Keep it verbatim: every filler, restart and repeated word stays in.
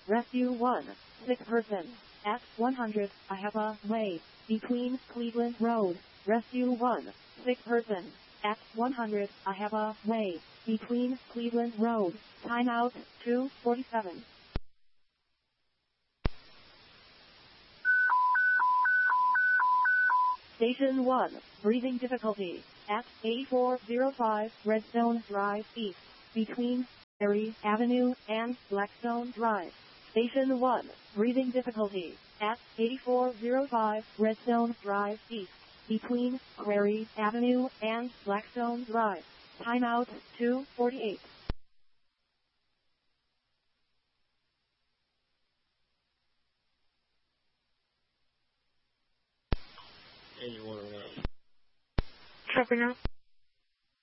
Rescue one. Sick person. At one hundred, I have a way. Between Cleveland Road. Rescue one. Sick person. At one hundred, I have a way. Between Cleveland Road. Timeout, two forty-seven. Station one. Breathing difficulty. At eighty-four oh five Redstone Drive East. Between Perry Avenue and Blackstone Drive. Station one. Breathing difficulty. At eighty-four oh five Redstone Drive East. Between Prairie Avenue and Blackstone Drive. Timeout, two forty-eight. And you want to know. Trevor now.